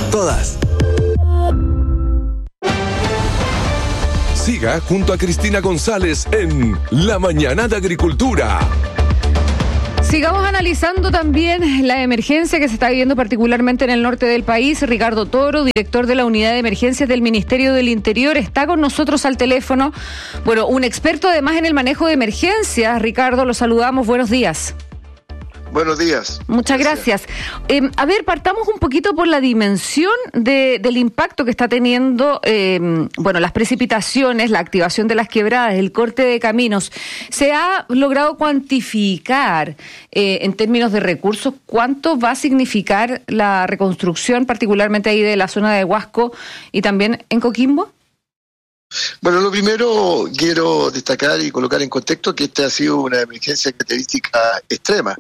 Siga junto a Cristina González en La Mañana de Agricultura. Sigamos analizando también la emergencia que se está viviendo particularmente en el norte del país. Ricardo Toro, director de la Unidad de Emergencias del Ministerio del Interior, está con nosotros al teléfono. Bueno, un experto además en el manejo de emergencias. Ricardo, lo saludamos. Buenos días. Buenos días. Muchas gracias. A ver, partamos un poquito por la dimensión del impacto que está teniendo, las precipitaciones, la activación de las quebradas, el corte de caminos. ¿Se ha logrado cuantificar en términos de recursos cuánto va a significar la reconstrucción, particularmente ahí de la zona de Huasco y también en Coquimbo? Bueno, lo primero quiero destacar y colocar en contexto que esta ha sido una emergencia de característica extrema.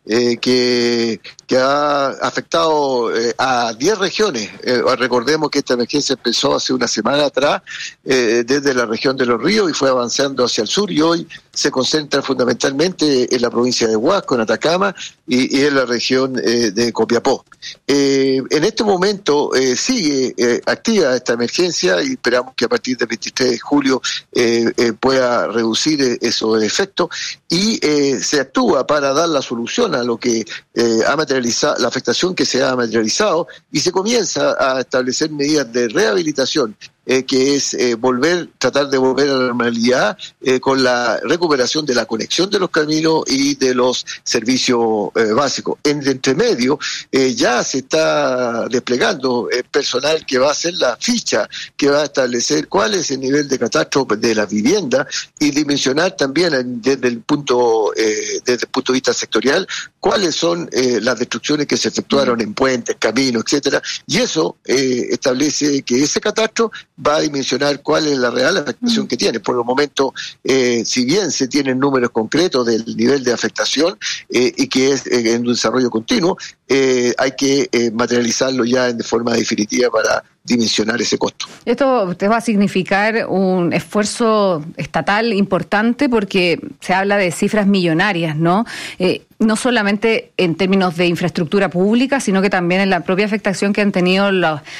Que ha afectado a 10 regiones. Recordemos que esta emergencia empezó hace una semana atrás desde la región de Los Ríos y fue avanzando hacia el sur y hoy se concentra fundamentalmente en la provincia de Huasco, en Atacama y en la región de Copiapó. En este momento sigue activa esta emergencia y esperamos que a partir del 23 de julio pueda reducir esos efectos y se actúa para dar la solución a lo que ha materializado, la afectación que se ha materializado, y se comienza a establecer medidas de rehabilitación, que es tratar de volver a la normalidad con la recuperación de la conexión de los caminos y de los servicios básicos. En el entremedio ya se está desplegando personal que va a hacer la ficha, que va a establecer cuál es el nivel de catástrofe de la vivienda y dimensionar también desde el punto de vista sectorial cuáles son las destrucciones que se efectuaron en puentes, caminos, etcétera, y eso establece que ese catastro va a dimensionar cuál es la real afectación que tiene. Por el momento, si bien se tienen números concretos del nivel de afectación y que es en un desarrollo continuo, hay que materializarlo ya de forma definitiva para dimensionar ese costo. Esto te va a significar un esfuerzo estatal importante porque se habla de cifras millonarias, ¿no? No solamente en términos de infraestructura pública, sino que también en la propia afectación que han tenido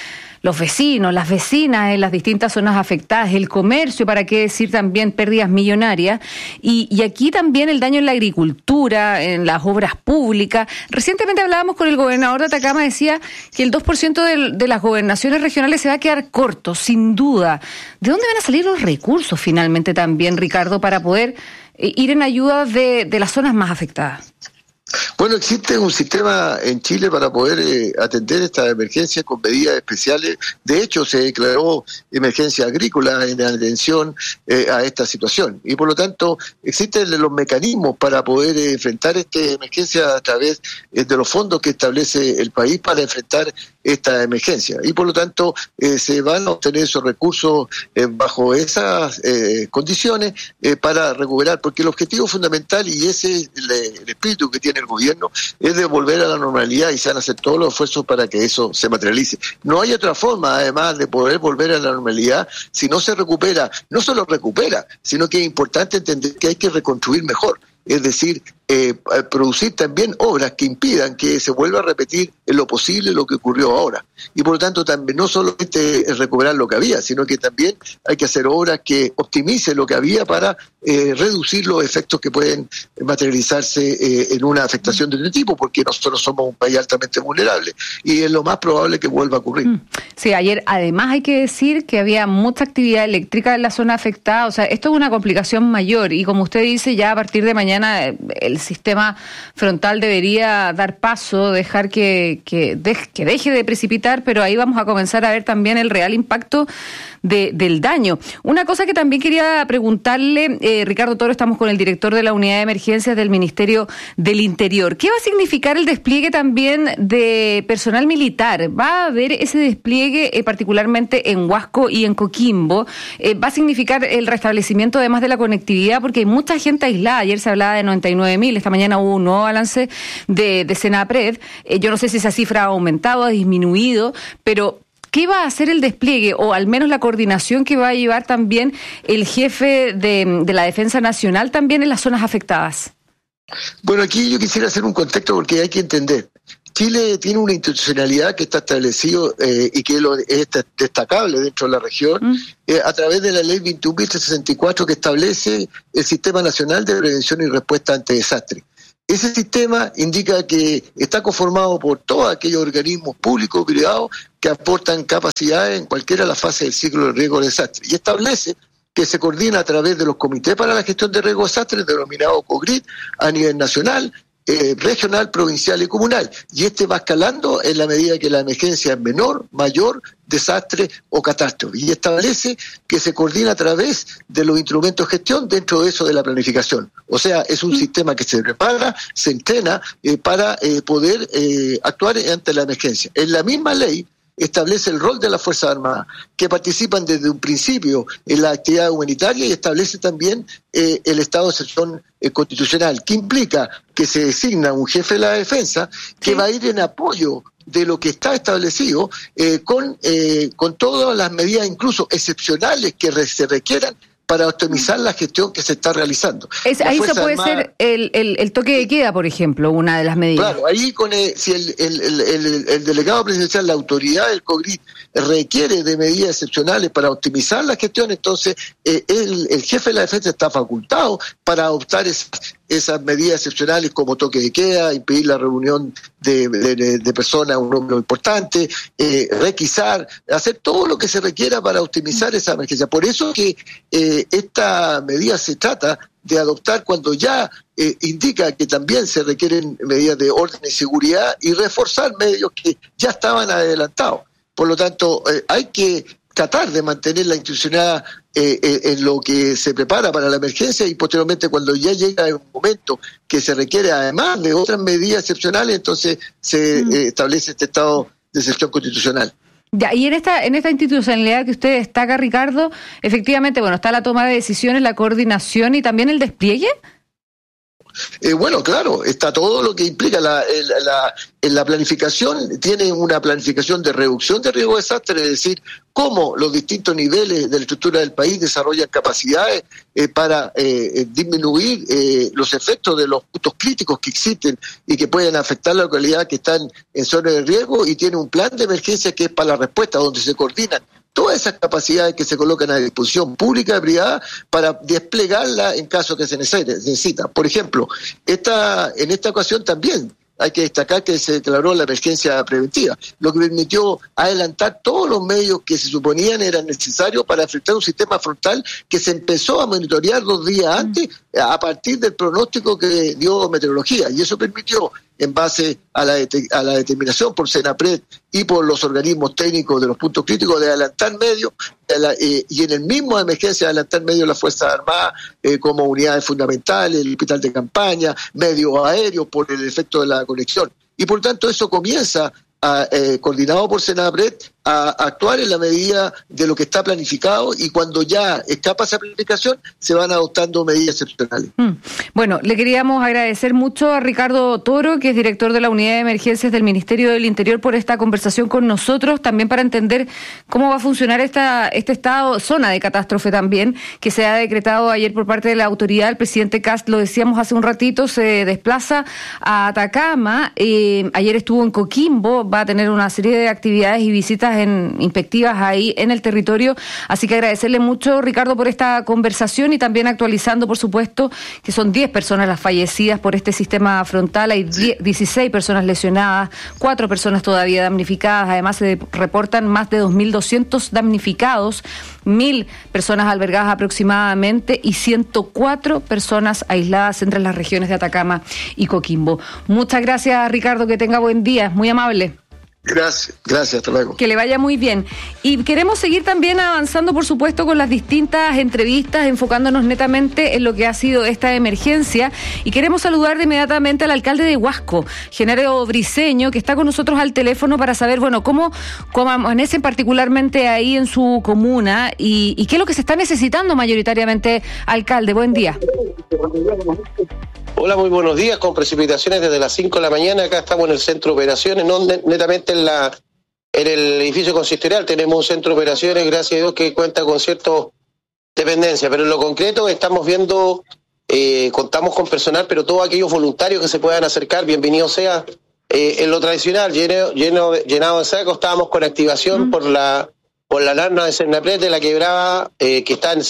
los vecinos, las vecinas en las distintas zonas afectadas, el comercio, para qué decir también pérdidas millonarias, y aquí también el daño en la agricultura, en las obras públicas. Recientemente hablábamos con el gobernador de Atacama, decía que el 2% de las gobernaciones regionales se va a quedar corto, sin duda. ¿De dónde van a salir los recursos finalmente también, Ricardo, para poder ir en ayuda de las zonas más afectadas? Bueno, existe un sistema en Chile para poder atender esta emergencia con medidas especiales. De hecho, se declaró emergencia agrícola en atención a esta situación. Y por lo tanto, existen los mecanismos para poder enfrentar esta emergencia a través de los fondos que establece el país para enfrentar esta emergencia. Y por lo tanto, se van a obtener esos recursos bajo esas condiciones para recuperar, porque el objetivo fundamental, y ese es el espíritu que tiene el gobierno, es de volver a la normalidad, y se van a hacer todos los esfuerzos para que eso se materialice. No hay otra forma, además, de poder volver a la normalidad si no se recupera, no solo recupera, sino que es importante entender que hay que reconstruir mejor. Es decir, producir también obras que impidan que se vuelva a repetir en lo posible lo que ocurrió ahora. Y por lo tanto, también no solamente recuperar lo que había, sino que también hay que hacer obras que optimicen lo que había para reducir los efectos que pueden materializarse en una afectación de este tipo, porque nosotros somos un país altamente vulnerable y es lo más probable que vuelva a ocurrir. Sí, ayer además hay que decir que había mucha actividad eléctrica en la zona afectada, o sea, esto es una complicación mayor y como usted dice, ya a partir de mañana el sistema frontal debería dar paso, dejar que deje de precipitar, pero ahí vamos a comenzar a ver también el real impacto del daño. Una cosa que también quería preguntarle, Ricardo Toro, estamos con el director de la Unidad de Emergencias del Ministerio del Interior. ¿Qué va a significar el despliegue también de personal militar? ¿Va a haber ese despliegue particularmente en Huasco y en Coquimbo? ¿Va a significar el restablecimiento además de la conectividad? Porque hay mucha gente aislada. Ayer se hablaba de 99.000, esta mañana hubo un nuevo balance de Senapred. Yo no sé si esa cifra ha aumentado, ha disminuido, pero ¿qué va a hacer el despliegue o al menos la coordinación que va a llevar también el jefe de la Defensa Nacional también en las zonas afectadas? Bueno, aquí yo quisiera hacer un contexto porque hay que entender. Chile tiene una institucionalidad que está establecido y que es destacable dentro de la región a través de la ley 21.364 que establece el Sistema Nacional de Prevención y Respuesta ante Desastres. Ese sistema indica que está conformado por todos aquellos organismos públicos y privados que aportan capacidades en cualquiera de las fases del ciclo de riesgo de desastre y establece que se coordina a través de los comités para la gestión de riesgo de desastres denominados COGRID a nivel nacional, regional, provincial y comunal. Y va escalando en la medida que la emergencia es menor, mayor, desastre o catástrofe. Y establece que se coordina a través de los instrumentos de gestión dentro de eso de la planificación. O sea, es un sistema que se prepara, se entrena para poder actuar ante la emergencia. En la misma ley establece el rol de las Fuerzas Armadas, que participan desde un principio en la actividad humanitaria y establece también el estado de excepción constitucional, que implica que se designa un jefe de la defensa que va a ir en apoyo de lo que está establecido con todas las medidas, incluso excepcionales, que se requieran para optimizar la gestión que se está realizando. Ahí se puede ser el toque de queda, por ejemplo, una de las medidas. Claro, ahí si el delegado presidencial, la autoridad del COGRID, requiere de medidas excepcionales para optimizar la gestión, entonces el jefe de la defensa está facultado para adoptar esas medidas excepcionales como toque de queda, impedir la reunión de personas, un número importante, requisar, hacer todo lo que se requiera para optimizar esa emergencia. Por eso que esta medida se trata de adoptar cuando ya indica que también se requieren medidas de orden y seguridad y reforzar medios que ya estaban adelantados. Por lo tanto, hay que tratar de mantener la institucionalidad en lo que se prepara para la emergencia y posteriormente cuando ya llega un momento que se requiere además de otras medidas excepcionales, entonces se establece este estado de excepción constitucional. Ya, y en esta institucionalidad que usted destaca, Ricardo, efectivamente, bueno, está la toma de decisiones, la coordinación y también el despliegue. Bueno, claro, está todo lo que implica la planificación. Tiene una planificación de reducción de riesgo de desastre, es decir, cómo los distintos niveles de la estructura del país desarrollan capacidades para disminuir los efectos de los puntos críticos que existen y que pueden afectar la localidad que están en zona de riesgo, y tiene un plan de emergencia que es para la respuesta, donde se coordinan todas esas capacidades que se colocan a disposición pública y privada para desplegarla en caso que se necesita. Por ejemplo, en esta ocasión también hay que destacar que se declaró la emergencia preventiva, lo que permitió adelantar todos los medios que se suponían eran necesarios para enfrentar un sistema frontal que se empezó a monitorear 2 días antes a partir del pronóstico que dio meteorología, y eso permitió, en base a la determinación por Senapred y por los organismos técnicos de los puntos críticos, de adelantar medios, y en el mismo emergencia de adelantar medios las Fuerzas Armadas como unidades fundamentales, el hospital de campaña, medios aéreos por el efecto de la conexión. Y por tanto eso comienza, coordinado por Senapred, a actuar en la medida de lo que está planificado, y cuando ya escapa esa planificación se van adoptando medidas excepcionales. Bueno, le queríamos agradecer mucho a Ricardo Toro, que es director de la Unidad de Emergencias del Ministerio del Interior, por esta conversación con nosotros, también para entender cómo va a funcionar este estado, zona de catástrofe también, que se ha decretado ayer por parte de la autoridad. El presidente Kast, lo decíamos hace un ratito, se desplaza a Atacama, ayer estuvo en Coquimbo, va a tener una serie de actividades y visitas inspectivas ahí en el territorio, así que agradecerle mucho, Ricardo, por esta conversación, y también actualizando, por supuesto, que son 10 personas las fallecidas por este sistema frontal, hay 16 personas lesionadas, 4 personas todavía damnificadas, además se reportan más de 2.200 damnificados, 1.000 personas albergadas aproximadamente y 104 personas aisladas entre las regiones de Atacama y Coquimbo. Muchas gracias, Ricardo, que tenga buen día, muy amable. Gracias, hasta luego. Que le vaya muy bien. Y queremos seguir también avanzando, por supuesto, con las distintas entrevistas, enfocándonos netamente en lo que ha sido esta emergencia. Y queremos saludar de inmediatamente al alcalde de Huasco, Genaro Briceño, que está con nosotros al teléfono para saber, bueno, cómo amanecen particularmente ahí en su comuna y qué es lo que se está necesitando mayoritariamente. Alcalde, buen día. Hola, muy buenos días, con precipitaciones desde las 5 de la mañana. Acá estamos en el centro de operaciones, no netamente en el edificio consistorial. Tenemos un centro de operaciones, gracias a Dios, que cuenta con cierta dependencia, pero en lo concreto estamos viendo, contamos con personal, pero todos aquellos voluntarios que se puedan acercar, bienvenido sea. En lo tradicional, llenado de sacos, estábamos con activación por la alarma de Senapred de la quebrada que está en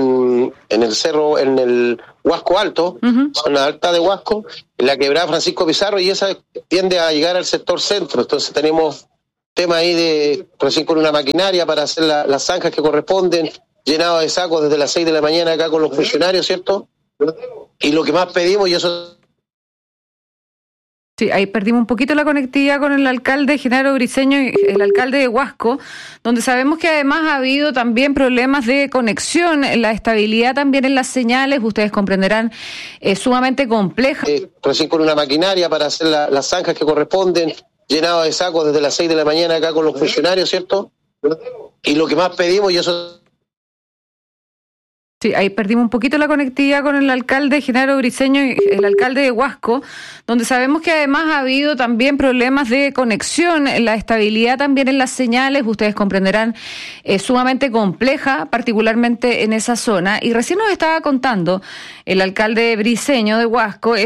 el Huasco Alto, zona alta de Huasco, en la quebrada Francisco Pizarro, y esa tiende a llegar al sector centro. Entonces tenemos tema ahí de recién con una maquinaria para hacer las zanjas que corresponden, llenado de sacos desde las 6 de la mañana acá con los funcionarios, ¿cierto? Y lo que más pedimos, y eso... Sí, ahí perdimos un poquito la conectividad con el alcalde Genaro Briceño, el alcalde de Huasco, donde sabemos que además ha habido también problemas de conexión, la estabilidad también en las señales, ustedes comprenderán, es sumamente compleja. Recién con una maquinaria para hacer las zanjas que corresponden, llenado de sacos desde las 6 de la mañana acá con los funcionarios, ¿cierto? Y lo que más pedimos, y eso... Sí, ahí perdimos un poquito la conectividad con el alcalde Genaro Briceño, el alcalde de Huasco, donde sabemos que además ha habido también problemas de conexión, la estabilidad también en las señales, ustedes comprenderán, es sumamente compleja, particularmente en esa zona. Y recién nos estaba contando el alcalde Briceño de Huasco